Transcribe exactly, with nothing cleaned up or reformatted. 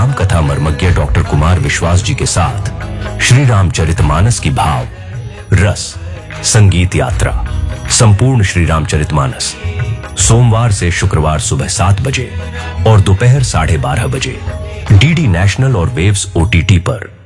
राम कथा मर्मज्ञ डॉक्टर कुमार विश्वास जी के साथ श्री रामचरितमानस की भाव रस संगीत यात्रा संपूर्ण श्री रामचरितमानस सोमवार से शुक्रवार सुबह सात बजे और दोपहर साढ़े बारह बजे डीडी नेशनल और वेव्स ओटीटी पर।